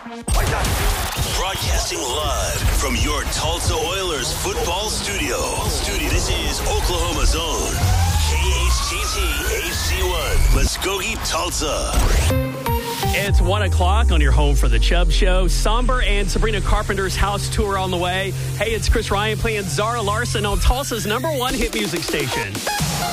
Broadcasting live from your Tulsa Oilers football studio. This is Oklahoma's own KHTT HD1, Muskogee, Tulsa. It's 1 o'clock on your home for the Chubb Show. Somber and Sabrina Carpenter's house tour on the way. Hey, it's Chris Ryan playing Zara Larson on Tulsa's #1 hit music station.